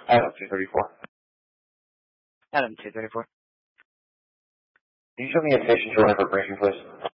Adam 234. Adam 234. Can you show me a station to for briefing, please?